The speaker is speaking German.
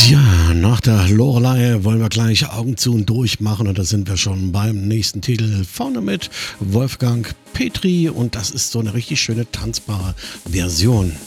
Ja, nach der Loreley wollen wir gleich Augen zu und durch machen und da sind wir schon beim nächsten Titel. Vorne mit Wolfgang Petri und das ist so eine richtig schöne tanzbare Version.